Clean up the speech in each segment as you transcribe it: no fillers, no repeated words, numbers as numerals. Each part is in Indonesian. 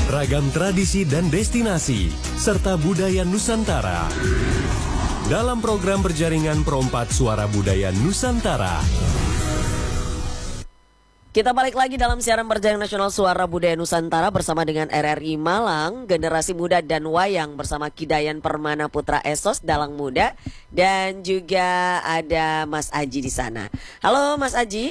ragam tradisi dan destinasi, serta budaya Nusantara. Dalam program berjaringan Perompak Suara Budaya Nusantara. Kita balik lagi dalam siaran berjaringan nasional Suara Budaya Nusantara bersama dengan RRI Malang, Generasi Muda dan Wayang bersama Kidayan Permana Putra Esos Dalang Muda, dan juga ada Mas Aji di sana. Halo Mas Aji.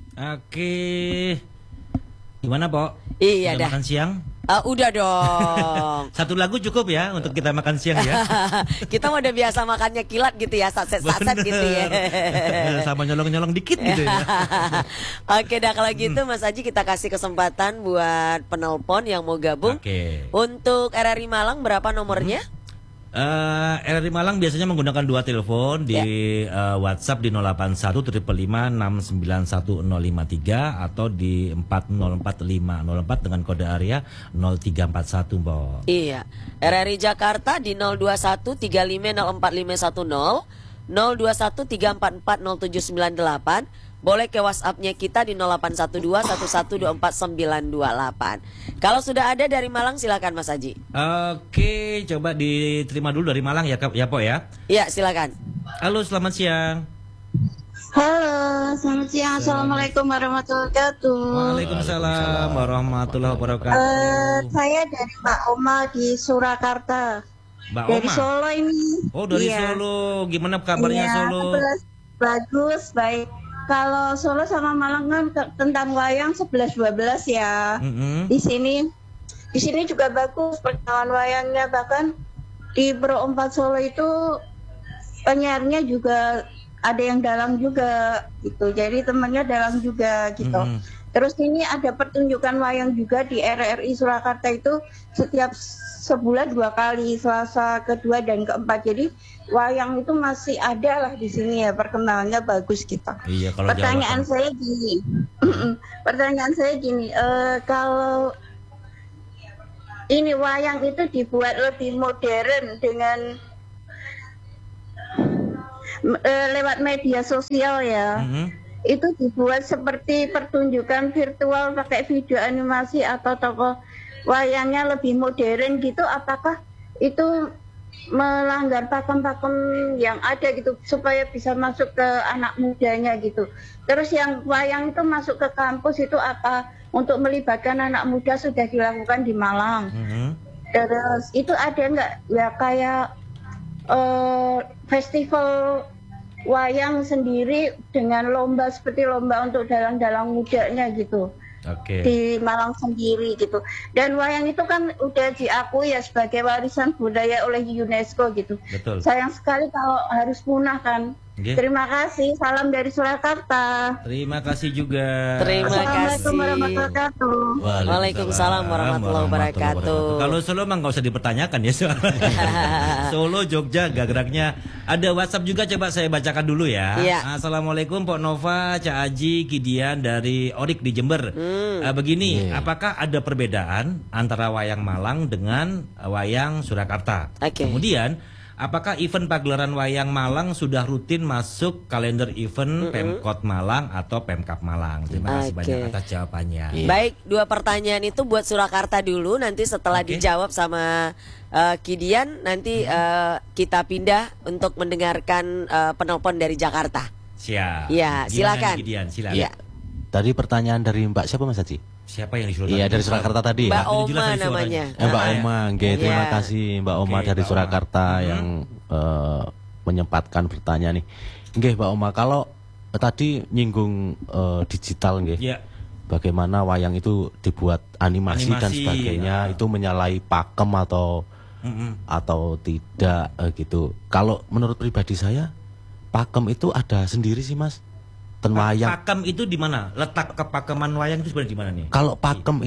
Oke. Gimana, Pok? Iya udah dah. Makan siang? Udah dong. Satu lagu cukup ya untuk kita makan siang ya. Kita udah biasa makannya kilat gitu ya, saset-saset gitu ya. Sama nyolong-nyolong dikit gitu ya. Oke dah kalau gitu Mas Aji, kita kasih kesempatan buat penelpon yang mau gabung. Oke. Untuk RRI Malang berapa nomornya? RRI Malang biasanya menggunakan 2 telepon di WhatsApp di 081 555 691 053 atau di 404 dengan kode area 0341, Mbak. Iya. RRI Jakarta di 021 35 04510, 021 344 0798. Boleh ke WhatsApp-nya kita di 0812 1124 928. Kalau sudah ada dari Malang silakan Mas Aji. Oke, coba diterima dulu dari Malang ya, ya, Pok ya. Iya, silakan. Halo, selamat siang. Halo, selamat siang. Assalamualaikum warahmatullahi wabarakatuh. Waalaikumsalam warahmatullahi wabarakatuh. Saya dari Mbak Oma di Surakarta. Mbak Dari Oma? Solo ini. Oh, dari Iya. Solo. Gimana kabarnya Iya, Solo? bagus, baik. Kalau Solo sama Malang kan tentang wayang 11-12 ya. Di sini juga bagus perkembangan wayangnya, bahkan di Pro 4 Solo itu penyiarnya juga ada yang dalang juga gitu. Jadi temannya dalang juga gitu. Terus ini ada pertunjukan wayang juga di RRI Surakarta itu setiap sebulan 2 kali, Selasa kedua dan keempat. Jadi wayang itu masih ada lah di sini ya, perkembangannya bagus gitu. Iya, kalau pertanyaan saya gini, kalau ini wayang itu dibuat lebih modern dengan lewat media sosial ya. Itu dibuat seperti pertunjukan virtual pakai video animasi atau tokoh wayangnya lebih modern gitu, apakah itu melanggar pakem-pakem yang ada gitu supaya bisa masuk ke anak mudanya gitu. Terus yang wayang itu masuk ke kampus itu apa untuk melibatkan anak muda sudah dilakukan di Malang. Terus itu ada nggak ya kayak festival wayang sendiri dengan lomba seperti lomba untuk dalang-dalang mudanya gitu. Di Malang sendiri gitu. Dan wayang itu kan udah diakui ya sebagai warisan budaya oleh UNESCO gitu. Betul. Sayang sekali kalau harus punah kan. Terima kasih, salam dari Surakarta. Terima kasih juga. Terima kasih. Assalamualaikum warahmatullahi wabarakatuh. Waalaikumsalam warahmatullahi wabarakatuh. Kalau Solo emang nggak usah dipertanyakan ya soalnya. Solo, Jogja, geraknya. Ada WhatsApp juga, coba saya bacakan dulu ya. Assalamualaikum Pok Nova, Cak Aji, Kidian dari Orik di Jember. Begini, apakah ada perbedaan antara wayang Malang dengan wayang Surakarta? Kemudian apakah event pagelaran wayang Malang sudah rutin masuk kalender event Pemkot Malang atau Pemkap Malang? Terima kasih banyak atas jawabannya. Baik, 2 pertanyaan itu buat Surakarta dulu. Nanti setelah dijawab sama Kidian, nanti kita pindah untuk mendengarkan penelpon dari Jakarta. Siap. Ya, silakan. Kidian, silakan. Ya. Tadi pertanyaan dari Mbak siapa Mas Haji? Siapa yang disuruh? Iya, dari Surakarta tadi ya. Mbak Oma namanya. Mbak Oma, terima kasih Mbak Oma dari Surakarta yang menyempatkan bertanya nih. Nggih, Mbak Oma, kalau tadi nyinggung digital nggih. Bagaimana wayang itu dibuat animasi dan sebagainya, itu menyalahi pakem atau tidak gitu. Kalau menurut pribadi saya, pakem itu ada sendiri sih, Mas. Pakem itu di mana? Letak kepakeman wayang itu sebenarnya di mana nih? Kalau pakem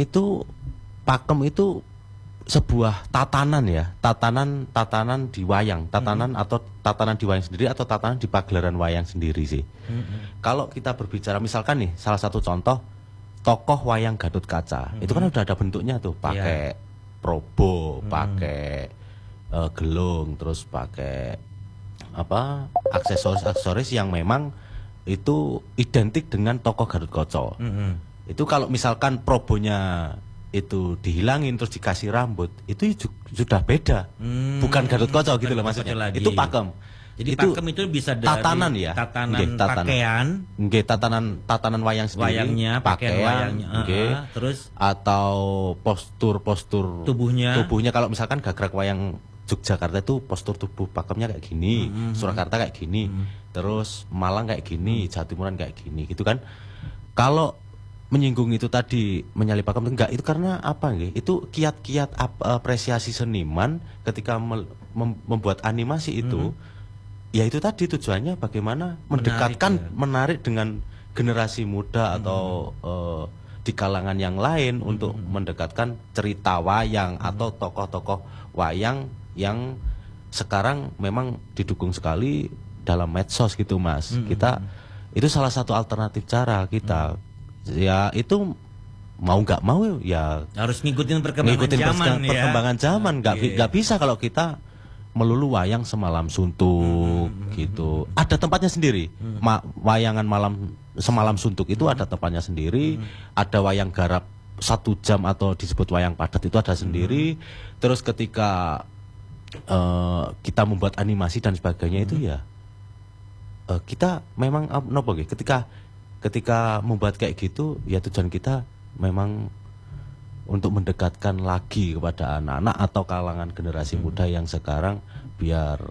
itu sebuah tatanan ya, tatanan di wayang, atau tatanan di wayang sendiri atau tatanan di pagelaran wayang sendiri sih. Kalau kita berbicara misalkan nih, salah satu contoh tokoh wayang Gatot Kaca, itu kan udah ada bentuknya tuh, pakai probo, pakai gelung, terus pakai aksesoris yang memang itu identik dengan tokoh Gatot Kaca. Itu kalau misalkan probonya itu dihilangin terus dikasih rambut, itu sudah beda. Bukan Gatot Kaca gitu loh maksudnya. Itu pakem. Jadi itu pakem itu bisa dari tatanan ya. Tatanan pakaian. Nggih, tatanan wayang sendiri. Wayangnya, pakaian wayangnya. Terus atau postur tubuhnya kalau misalkan gagrak wayang Yogyakarta itu postur tubuh pakemnya kayak gini, Surakarta kayak gini, terus Malang kayak gini, Jawa Timuran kayak gini gitu kan. Kalau menyinggung itu tadi menyalip pakem enggak, itu karena apa nggih? Itu kiat-kiat apresiasi seniman ketika membuat animasi itu. Ya itu tadi tujuannya bagaimana mendekatkan, menarik dengan generasi muda atau di kalangan yang lain untuk mendekatkan cerita wayang atau tokoh-tokoh wayang yang sekarang memang didukung sekali dalam medsos gitu Mas. Kita itu salah satu alternatif cara kita. Ya itu mau nggak mau ya harus ngikutin perkembangan zaman. Nggak bisa kalau kita melulu wayang semalam suntuk gitu. Ada tempatnya sendiri. Wayangan semalam suntuk itu ada tempatnya sendiri. Ada wayang garap 1 jam atau disebut wayang padat itu ada sendiri. Terus ketika kita membuat animasi dan sebagainya itu ya kita memang nopo nggih, ketika membuat kayak gitu ya tujuan kita memang untuk mendekatkan lagi kepada anak-anak atau kalangan generasi muda yang sekarang biar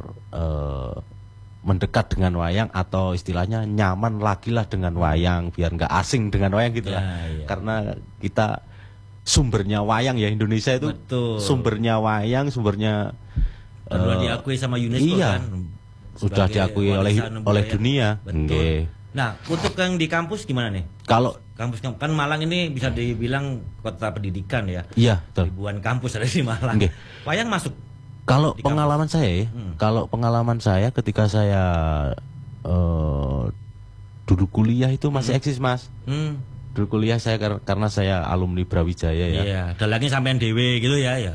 mendekat dengan wayang atau istilahnya nyaman lagi lah dengan wayang, biar nggak asing dengan wayang gitu lah. Karena kita sumbernya wayang ya, Indonesia itu sumbernya wayang, sumbernya diakui sama UNESCO kan. Sudah diakui oleh dunia. Nah, untuk yang di kampus gimana nih? Kalau kampus kan Malang ini bisa dibilang kota pendidikan ya. Iya, betul. Ribuan kampus ada di Malang. Wayang masuk. Kalau pengalaman saya, ketika saya dulu kuliah itu masih eksis Mas. Dulu kuliah saya karena saya alumni Brawijaya ya. Iya, dalangnya sampean dewe gitu ya. Iya.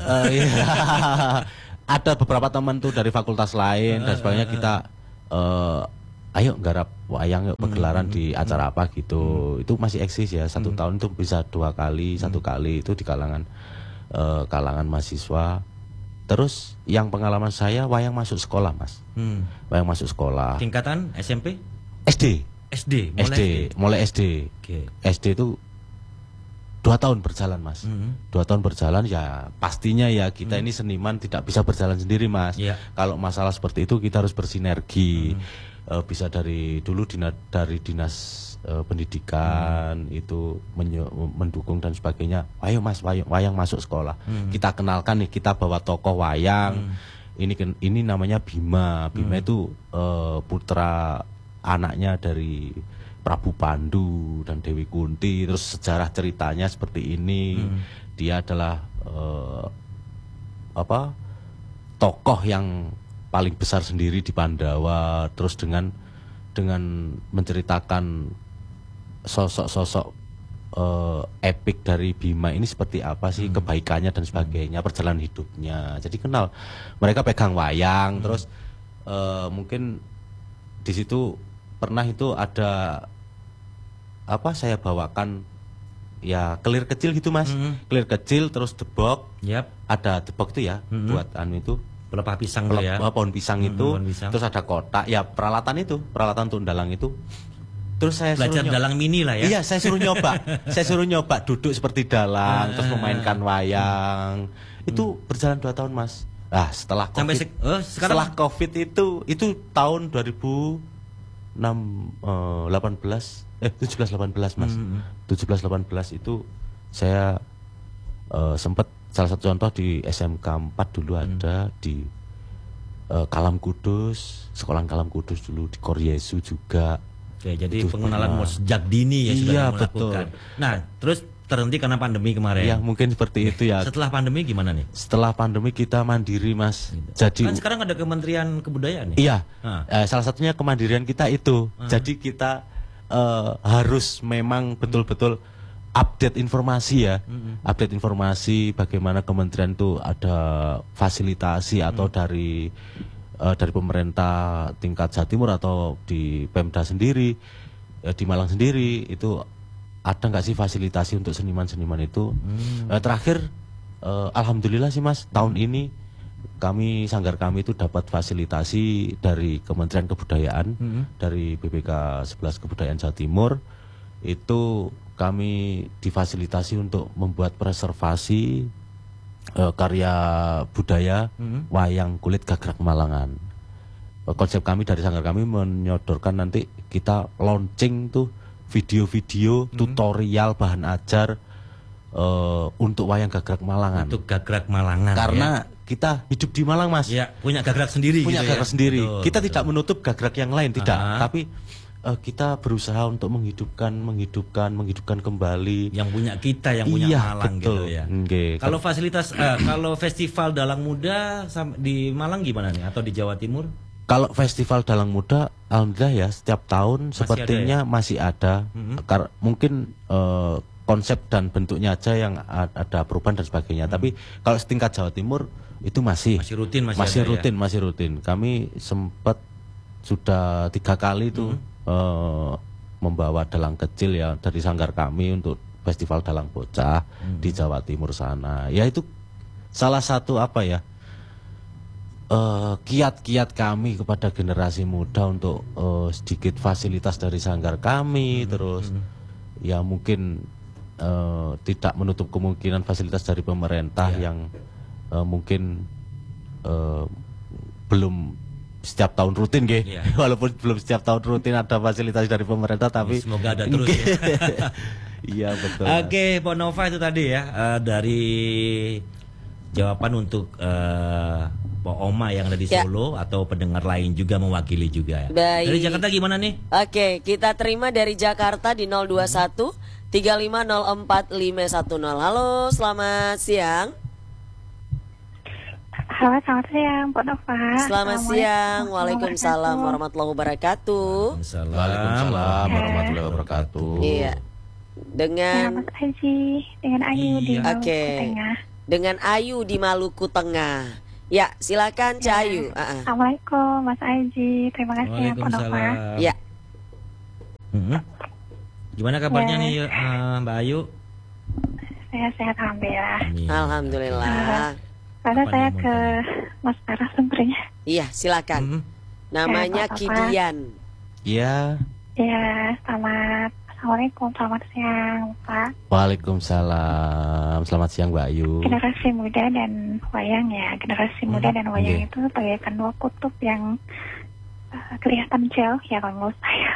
Ada beberapa teman tuh dari fakultas lain dan sebagainya kita ayo garap wayang yuk pegelaran di acara apa gitu. Itu masih eksis ya, 1 tahun itu bisa 2 kali, 1 kali itu di kalangan mahasiswa. Terus yang pengalaman saya wayang masuk sekolah Mas. Wayang masuk sekolah. Tingkatan SMP? SD. Mulai SD. SD itu 2 tahun berjalan Mas. 2 tahun berjalan ya pastinya ya kita ini seniman tidak bisa berjalan sendiri Mas. Kalau masalah seperti itu kita harus bersinergi. Bisa dari dulu dari dinas pendidikan itu mendukung dan sebagainya. Ayo Mas, wayang masuk sekolah. Kita kenalkan nih, kita bawa tokoh wayang. Ini namanya Bima. Bima itu putra anaknya dari Prabu Pandu dan Dewi Kunti. Terus sejarah ceritanya seperti ini. Dia adalah tokoh yang paling besar sendiri di Pandawa. Terus dengan menceritakan sosok-sosok epik dari Bima ini seperti apa sih kebaikannya dan sebagainya, perjalanan hidupnya. Jadi kenal, mereka pegang wayang. Terus mungkin di situ pernah itu ada saya bawakan ya kelir kecil gitu Mas. Kelir kecil terus debok. Ada debok itu ya buat itu pelepah pisang tuh ya. Pohon pisang itu. Terus ada kotak ya, peralatan untuk dalang itu. Terus saya belajar suruh dalang mini lah ya. Iya, saya suruh nyoba duduk seperti dalang, terus memainkan wayang. Itu berjalan 2 tahun Mas. Nah, setelah COVID, setelah COVID itu tahun 17-18 Mas. 17-18 itu saya sempat salah satu contoh di SMK 4 dulu ada di Kalam Kudus, sekolah Kalam Kudus dulu, di Kor Yesu juga. Oke, jadi itu pengenalan sejak dini ya sudah melakukan. Nah, terus terhenti karena pandemi kemarin. Ya, mungkin seperti itu ya. Setelah pandemi gimana nih? Setelah pandemi kita mandiri Mas. Jadi kan sekarang ada Kementerian Kebudayaan nih. Iya. Salah satunya kemandirian kita itu. Jadi kita harus memang betul-betul update informasi ya. Update informasi bagaimana kementerian itu ada fasilitasi atau dari pemerintah tingkat Jawa Timur atau di Pemda sendiri, di Malang sendiri itu ada nggak sih fasilitasi untuk seniman-seniman itu. Terakhir alhamdulillah sih Mas, tahun ini sanggar kami itu dapat fasilitasi dari Kementerian Kebudayaan, dari BPK 11 Kebudayaan Jawa Timur. Itu kami difasilitasi untuk membuat preservasi karya budaya wayang kulit gagrak Malangan. Konsep kami dari sanggar kami menyodorkan nanti kita launching tuh video-video tutorial bahan ajar untuk wayang gagrak Malangan. Untuk gagrak Malangan. Karena kita hidup di Malang, Mas. Ya, punya gagrak sendiri. Punya gitu gagrak ya? sendiri. Betul, kita betul. tidak menutup gagrak yang lain, tidak. Tapi kita berusaha untuk menghidupkan kembali yang punya kita, yang punya Malang betul. gitu ya. Okay. Kalau fasilitas kalau festival Dalang Muda di Malang gimana nih atau di Jawa Timur? Kalau festival Dalang Muda, alhamdulillah ya setiap tahun sepertinya masih ada. Mungkin konsep dan bentuknya aja yang ada perubahan dan sebagainya. Tapi kalau setingkat Jawa Timur itu masih rutin. Kami sempat sudah 3 kali tuh membawa dalang kecil ya dari sanggar kami untuk festival dalang bocah di Jawa Timur sana. Ya itu salah satu kiat-kiat kami kepada generasi muda untuk sedikit fasilitas dari sanggar kami, terus ya mungkin tidak menutup kemungkinan fasilitas dari pemerintah yang mungkin belum setiap tahun rutin walaupun belum setiap tahun rutin ada fasilitas dari pemerintah, tapi semoga ada terus ya. Iya betul. Oke, Pak Nova itu tadi ya dari jawaban untuk Pak Oma yang ada di Solo atau pendengar lain juga mewakili juga ya. Baik. Dari Jakarta gimana nih? Oke, kita terima dari Jakarta di 021 3504510. Halo, selamat siang. Halo, selamat siang, Pak Nova. Selamat siang, waalaikumsalam warahmatullahi wabarakatuh. Waalaikumsalam warahmatullahi wabarakatuh. Iya. Dengan Mas Aji, dengan Ayu di Maluku Tengah. Dengan Ayu di Maluku Tengah. Ya, silakan Cak Ayu. Assalamualaikum Mas Aji, terima kasih ya Pak Nova. Ya. Gimana kabarnya nih Mbak Ayu? Saya sehat alhamdulillah. Alhamdulillah. Karena saya ke Mas narasumbernya. Iya, silakan. Namanya Kidian. Iya. Ya, Assalamualaikum, selamat siang Pak. Waalaikumsalam, selamat siang Mbak Ayu. Generasi muda dan wayang ya, generasi muda dan wayang itu bagaikan 2 kutub yang kelihatan jauh ya kalau menurut saya.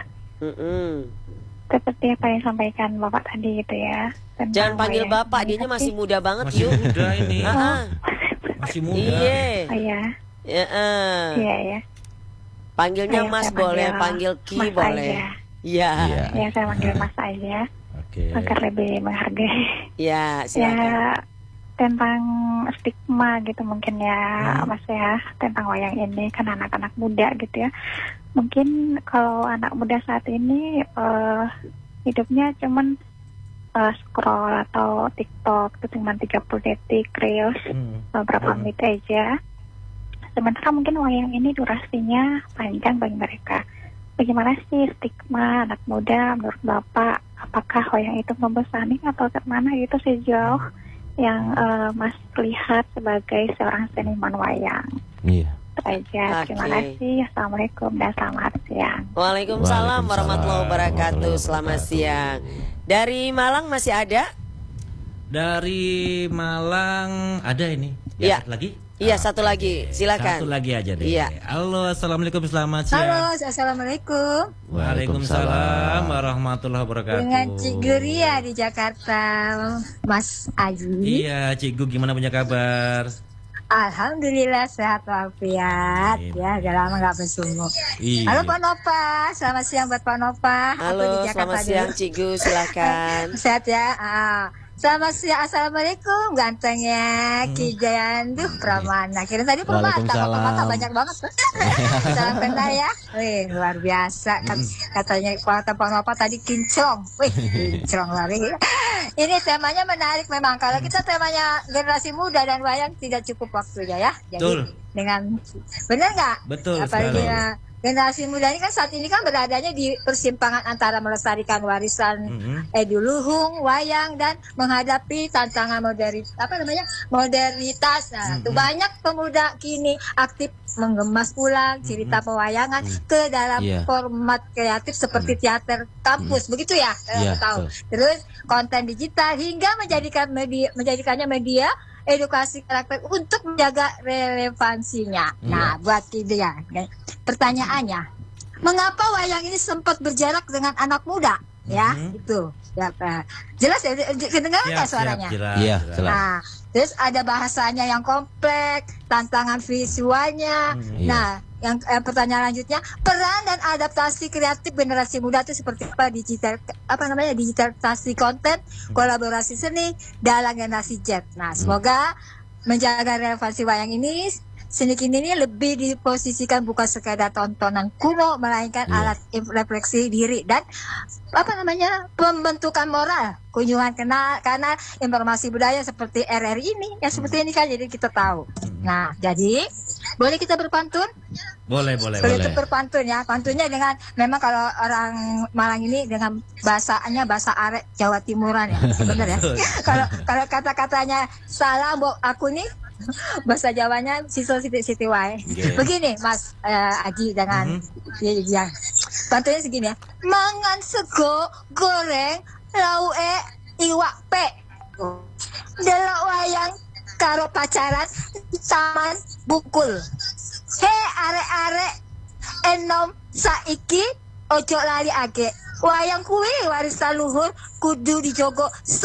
Seperti apa yang sampaikan Bapak tadi gitu ya. Jangan panggil Bapak, dianya masih muda banget yuk. Masih muda ini. Masih muda. Iya. Oh ya. Iya ya. Panggilnya Mas boleh, panggil Ki Mas boleh. Iya. Ya, saya panggil Mas aja. Agar lebih menghargai. Ya, silakan. Ya, tentang stigma gitu mungkin ya, Mas ya, tentang wayang ini kan anak-anak muda gitu ya. Mungkin kalau anak muda saat ini hidupnya cuman scroll atau TikTok itu cuma 30 detik reels, beberapa menit aja. Sementara mungkin wayang ini durasinya panjang bagi mereka. Bagaimana sih stigma anak muda menurut Bapak? Apakah wayang itu membebani atau kemana gitu sejauh yang Mas lihat sebagai seorang seniman wayang? Iya. Itu aja. Terima kasih. Assalamualaikum dan selamat siang. Waalaikumsalam warahmatullahi wabarakatuh. Selamat siang. Dari Malang masih ada? Dari Malang ada ini. Ya. Satu lagi? Iya, satu lagi. Silakan. Satu lagi aja deh. Iya. Halo, assalamualaikum, selamat siang. Halo, assalamualaikum. Waalaikumsalam warahmatullahi wabarakatuh. Dengan Cik Guria di Jakarta, Mas Aji. Iya, Cik Gu, gimana punya kabar? Alhamdulillah sehat walafiat. Ya, udah lama nggak bersumbu. Iya. Halo Pak Nova, selamat siang buat Pak Nova. Halo, selamat siang Cik Gu, silakan. Sehat ya. Selamat siang, assalamualaikum gantengnya Ki Jayan, Pramana. Kira tadi permata banyak banget. Salam kenal ya. Wih, luar biasa. Katanya Pak Nova tadi kinclong. Wih, kinclong lari. Ini temanya menarik memang. Kalau kita temanya generasi muda dan wayang tidak cukup waktunya ya. Jadi Betul. dengan benar nggak? Betul. Apalagi generasi muda ini kan saat ini kan beradanya di persimpangan antara melestarikan warisan eduluhung, wayang, dan menghadapi tantangan modernitas. Nah, tuh banyak pemuda kini aktif mengemas ulang cerita pewayangan ke dalam format kreatif seperti teater kampus, begitu ya? Tahu. Terus konten digital hingga menjadikannya media edukasi karakter untuk menjaga relevansinya. Nah, buat dia, pertanyaannya, mengapa wayang ini sempat berjarak dengan anak muda? Ya, itu. Ya, jelas ya, kedengaran nggak suaranya? Iya, jelas. Nah, terus ada bahasanya yang kompleks, tantangan visualnya. Nah, yang pertanyaan lanjutnya, peran dan adaptasi kreatif generasi muda itu seperti apa? Digitalisasi konten, kolaborasi seni dalam generasi Z. Nah, semoga menjaga relevansi wayang ini, seni kini ini lebih diposisikan bukan sekadar tontonan kuno, melainkan alat refleksi diri dan pembentukan moral, kunjungan karena informasi budaya seperti RRI ini, yang seperti ini kan, jadi kita tahu. Nah, jadi boleh kita berpantun? Boleh. Kita berpantun ya. Pantunnya dengan, memang kalau orang Malang ini dengan bahasa arek Jawa Timuran ya, bener ya. Kalau kata-katanya salah, aku nih bahasa Jawanya siti wae. Begini Mas Aji dengan yang pantunnya segini ya. Mangan sego goreng lauke iwak pe. Delok wayang karo pacaran taman bukul. He arek-arek enom saiki ojo lali age. Wayang kuwi warisan luhur kudu dijogo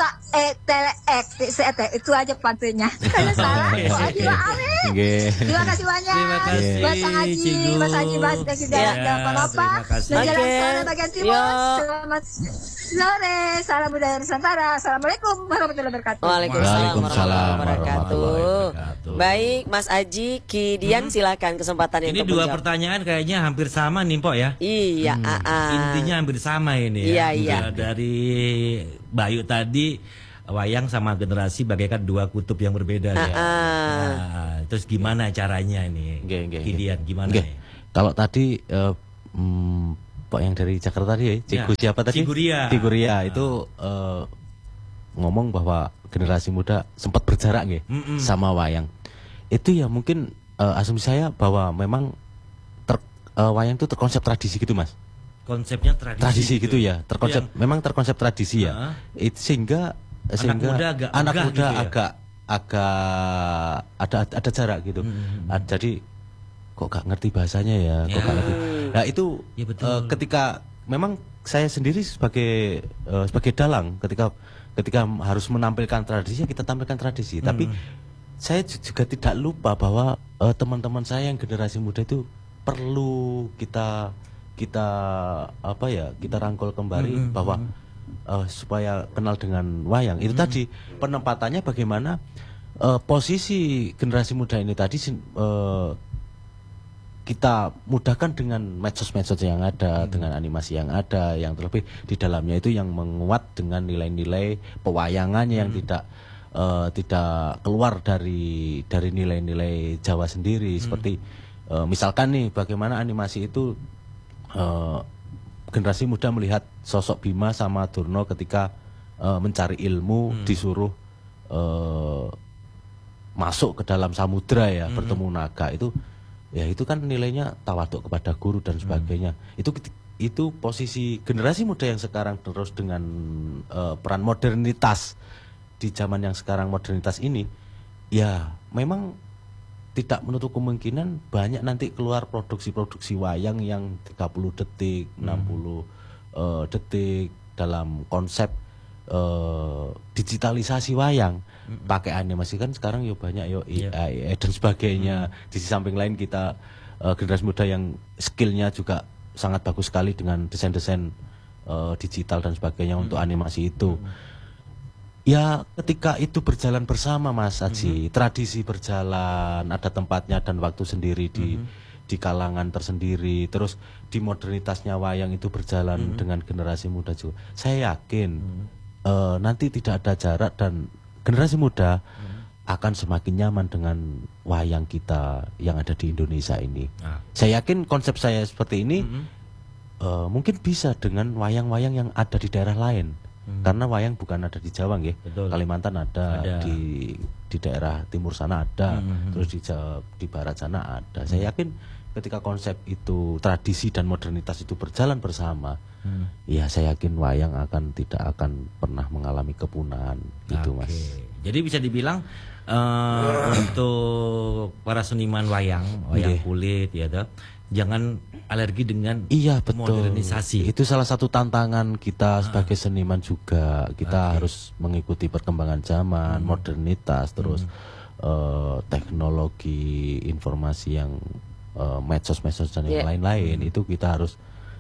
itu aja pantunnya. Kalau salah terima kasih banyak. Mas Haji, Mas tidak apa-apa. Menjelang sore bagian timur. Selamat sore, salam budaya Nusantara. Assalamualaikum warahmatullahi wabarakatuh. Waalaikumsalam warahmatullahi wabarakatuh. Baik, Mas Aji, Kidian silakan kesempatan yang ini dua pertanyaan kayaknya hampir sama nih, Pok ya. Iya, intinya hampir sama ini ya. Iya. Dari Bayu tadi, wayang sama generasi bagaikan dua kutub yang berbeda ya. Nah, terus gimana caranya ini? Kidian gimana nih? Kalau tadi Pak yang dari Jakarta tadi siapa tadi? Ciguria itu ngomong bahwa generasi muda sempat berjarak sama wayang. Itu ya mungkin asumsi saya bahwa memang wayang itu terkonsep tradisi gitu, Mas. Konsepnya tradisi gitu ya, memang terkonsep tradisi ya. Sehingga anak muda agak ada jarak gitu. Jadi kok gak ngerti bahasanya ya, kok gak ngerti. Nah itu ya ketika memang saya sendiri sebagai dalang, ketika harus menampilkan tradisi, kita tampilkan tradisi. Tapi saya juga tidak lupa bahwa teman-teman saya yang generasi muda itu perlu kita rangkul kembali bahwa supaya kenal dengan wayang. Itu tadi penempatannya bagaimana posisi generasi muda ini tadi kita mudahkan dengan medsos-medsos yang ada, dengan animasi yang ada, yang terlebih di dalamnya itu yang menguat dengan nilai-nilai pewayangannya yang tidak keluar dari nilai-nilai Jawa sendiri. Seperti misalkan nih bagaimana animasi itu generasi muda melihat sosok Bima sama Durna ketika mencari ilmu, disuruh masuk ke dalam samudra ya, bertemu naga. Itu kan nilainya tawaduk kepada guru dan sebagainya. Itu posisi generasi muda yang sekarang terus dengan peran modernitas di zaman yang sekarang modernitas ini, ya memang tidak menutup kemungkinan banyak nanti keluar produksi-produksi wayang yang 30 detik, 60 detik dalam konsep digitalisasi wayang. Pakai animasi kan sekarang banyak AI dan sebagainya. Di samping lain kita generasi muda yang skillnya juga sangat bagus sekali dengan desain-desain digital dan sebagainya untuk animasi itu. Ya ketika itu berjalan bersama Mas Aji, tradisi berjalan, ada tempatnya dan waktu sendiri di kalangan tersendiri, terus di modernitasnya wayang itu berjalan dengan generasi muda juga. Saya yakin nanti tidak ada jarak dan generasi muda akan semakin nyaman dengan wayang kita yang ada di Indonesia ini. Saya yakin konsep saya seperti ini mungkin bisa dengan wayang-wayang yang ada di daerah lain. Karena wayang bukan ada di Jawa nggih. Kalimantan ada. Di daerah timur sana ada, terus di barat sana ada. Saya yakin ketika konsep itu, tradisi dan modernitas itu berjalan bersama, ya saya yakin wayang tidak akan pernah mengalami kepunahan gitu, Mas. Jadi bisa dibilang untuk para seniman wayang kulit ya toh, jangan alergi dengan modernisasi. Itu salah satu tantangan kita sebagai seniman juga. Kita harus mengikuti perkembangan zaman, modernitas, terus teknologi informasi yang medsos-medsos dan yang lain-lain. Itu kita harus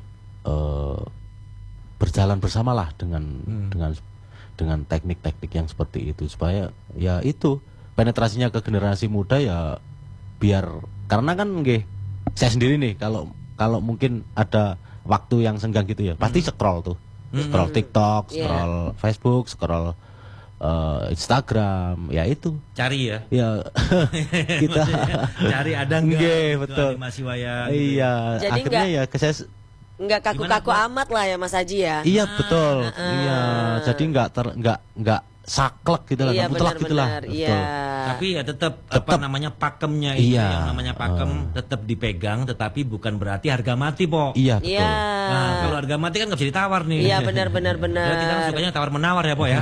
berjalan bersamalah dengan teknik-teknik yang seperti itu, supaya ya itu penetrasinya ke generasi muda ya biar, karena kan saya sendiri nih kalau mungkin ada waktu yang senggang gitu ya pasti scroll TikTok, scroll Facebook, scroll Instagram, ya itu cari ya kita cari ada enggak betul animasi wayang jadi akhirnya enggak kaku-kaku amat lah ya Mas Haji ya. Iya betul. Jadi enggak saklek gitu lah, mutlak gitu lah. Tapi ya tetap apa namanya pakemnya itu, yang namanya pakem tetap dipegang, tetapi bukan berarti harga mati, Po. Iya betul. Nah, kalau harga mati kan nggak bisa ditawar nih. Iya benar. Kita kan sukanya tawar menawar ya, Po ya.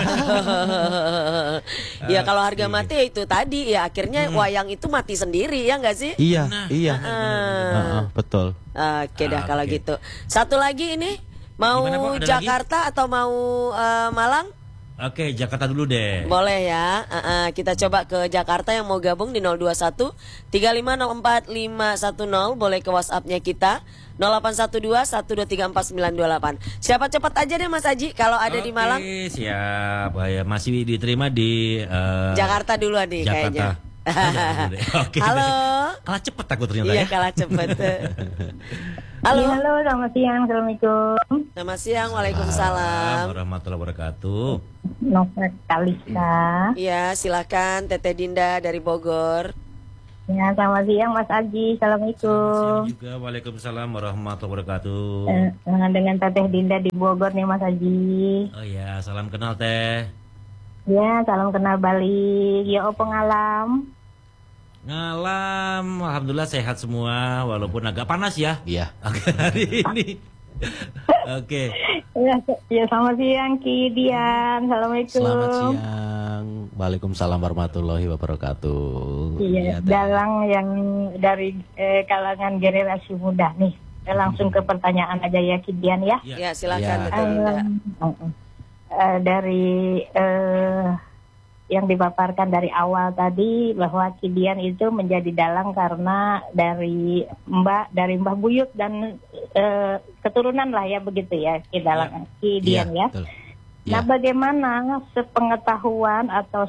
Iya kalau harga mati itu tadi ya akhirnya wayang itu mati sendiri ya nggak sih? Iya. Betul. Oke dah kalau gitu. Satu lagi ini mau Jakarta atau mau Malang? Oke, Jakarta dulu deh. Boleh ya. Kita coba ke Jakarta yang mau gabung di 021 3504 510. Boleh ke WhatsApp-nya kita 0812 1234928. Siapa cepat aja deh Mas Haji kalau ada di Malang. Oke, siap. Ya, masih diterima di Jakarta dulu nih kayaknya. Oke. Halo. Kalah cepet aku ternyata ya. Iya, kalah cepet. Halo. Ya, halo, selamat siang. Assalamualaikum. Selamat siang. Waalaikumsalam. Warahmatullahi wabarakatuh. Nova Kalista. Iya, silakan Teteh Dinda dari Bogor. Ya, selamat siang Mas Aji. Assalamualaikum. Selamat siang juga. Waalaikumsalam warahmatullahi wabarakatuh. Dengan Teteh Dinda di Bogor nih Mas Aji. Oh ya, salam kenal Teh. Ya, salam kenal balik. Ya, pengalam. Ngalam, alhamdulillah sehat semua, walaupun agak panas ya. Iya. Hari ini. Oke. Ya, selamat siang Ki Dian. Assalamualaikum. Selamat siang. Waalaikumsalam warahmatullahi wabarakatuh. Iya, dalang yang dari kalangan generasi muda nih. Langsung ke pertanyaan aja ya Ki Dian ya. Ya, silakan Dinda. Dari yang dipaparkan dari awal tadi bahwa Kidian itu menjadi dalang karena dari Mbah Buyut dan keturunan lah ya begitu ya Kidian ya. Nah, bagaimana sepengetahuan atau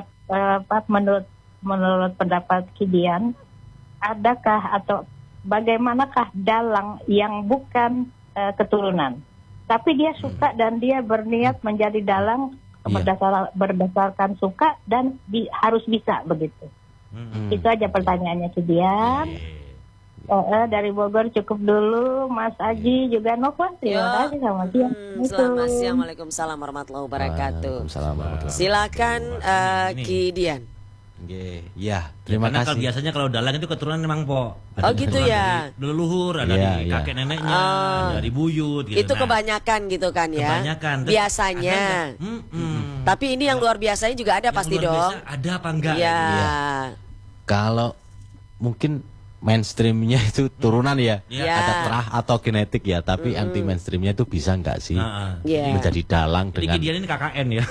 menurut pendapat Kidian, adakah atau bagaimanakah dalang yang bukan keturunan tapi dia suka dan dia berniat menjadi dalang berdasarkan suka dan harus bisa begitu. Itu aja pertanyaannya Kidian. Dari Bogor cukup dulu. Mas Aji juga Nova. Terima kasih. Selamat siang. Selamat siang. Waalaikumsalam warahmatullahi wabarakatuh. Silakan Kidian. Ya, terima kasih. Karena biasanya kalau dalang itu keturunan memang Po. Ada gitu ya. Dari leluhur, ada dari kakek neneknya, dari buyut gitu. Itu kebanyakan gitu kan ya. Kebanyakan. Biasanya. Tapi ini yang luar biasanya juga ada pasti dong. Ada apa enggak? Ya. Kalau mungkin mainstreamnya itu turunan ya. Ada terah atau genetik ya, tapi anti mainstreamnya itu bisa nggak sih menjadi dalang dengan. Jadi dia ini KKN ya.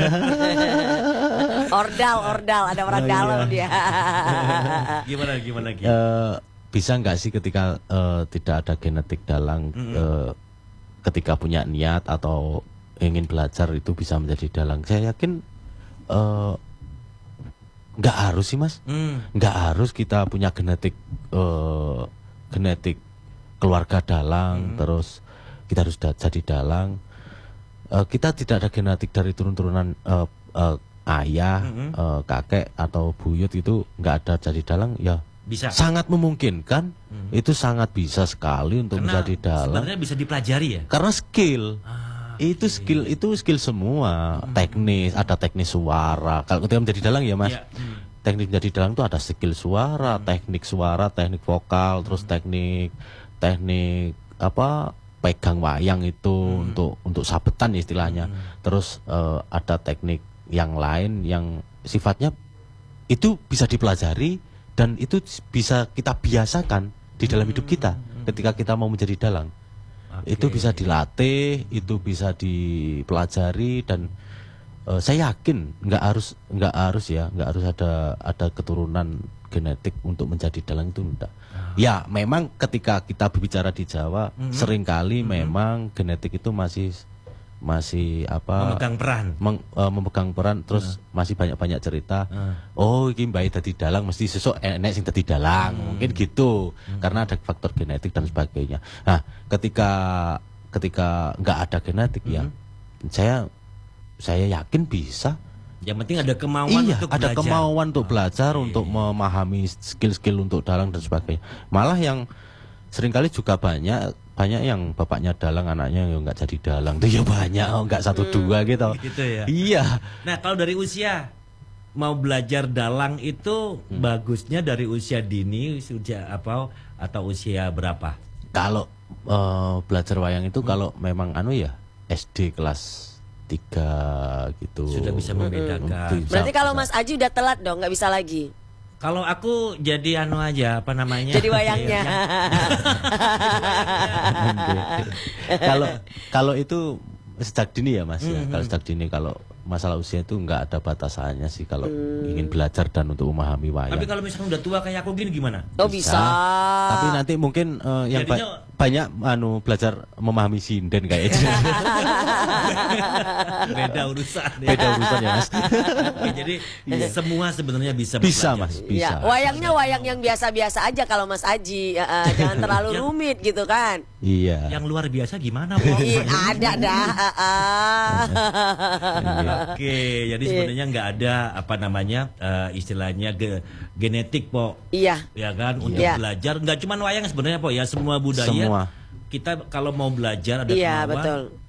Ordal, ada orang dalam dia. Gimana? Bisa nggak sih ketika tidak ada genetik dalang, ketika punya niat atau ingin belajar itu bisa menjadi dalang? Saya yakin nggak harus sih Mas, nggak harus kita punya genetik keluarga dalang, terus kita harus jadi dalang. Kita tidak ada genetik dari turun-turunan ayah, kakek atau buyut itu nggak ada jadi dalang, ya bisa. Sangat memungkinkan, itu sangat bisa sekali untuk menjadi dalang. Sebenarnya bisa dipelajari ya? Karena skill. Itu skill semua, teknis, ada teknis suara. Kalau ketika menjadi dalang ya Mas, teknik menjadi dalang itu ada skill suara, teknik vokal, terus teknik apa pegang wayang itu untuk sabetan istilahnya. Terus ada teknik yang lain yang sifatnya itu bisa dipelajari dan itu bisa kita biasakan di dalam hidup kita ketika kita mau menjadi dalang. Itu bisa dilatih, itu bisa dipelajari dan saya yakin nggak harus ada keturunan genetik untuk menjadi dalang itu enggak. Ya memang ketika kita berbicara di Jawa seringkali memang genetik itu masih memegang peran terus masih banyak cerita. Oh iki mbae dadi dalang mesti sesuk enek sing dadi dalang, mungkin gitu. Karena ada faktor genetik dan sebagainya. Nah, ketika nggak ada genetik ya saya yakin bisa. Yang penting ada kemauan untuk belajar. Ada kemauan untuk belajar, untuk memahami skill-skill untuk dalang dan sebagainya. Malah yang seringkali juga banyak yang bapaknya dalang, anaknya yang nggak jadi dalang itu ya banyak, nggak 1-2 gitu. Gitu ya. Iya. Nah kalau dari usia mau belajar dalang itu bagusnya dari usia dini, usia apa atau usia berapa? Kalau belajar wayang itu kalau memang SD kelas 3 gitu. Sudah bisa membedakan. Berarti kalau Mas Aji udah telat dong, nggak bisa lagi. Kalau aku jadi aja apa namanya? Jadi wayangnya. Kalau itu sejak dini ya Mas ya. Kalau sejak dini, kalau masalah usia itu nggak ada batasannya sih kalau ingin belajar dan untuk memahami wayang. Tapi kalau misalnya udah tua kayak aku gini gimana? Oh bisa. Tapi nanti mungkin yang banyak belajar memahami sinden kayaknya. Beda urusan. Beda urusan ya Mas. Jadi semua sebenarnya bisa. Bisa Mas, bisa. Ya, wayangnya wayang yang biasa-biasa aja kalau Mas Aji, jangan terlalu rumit gitu kan. Iya. Yang luar biasa gimana Pok? Ada dah. Oke, jadi sebenarnya nggak ada istilahnya genetik Pok. Iya. Ya kan untuk belajar nggak cuma wayang sebenarnya Pok ya, semua budaya. Kita kalau mau belajar ada kemauan. Betul.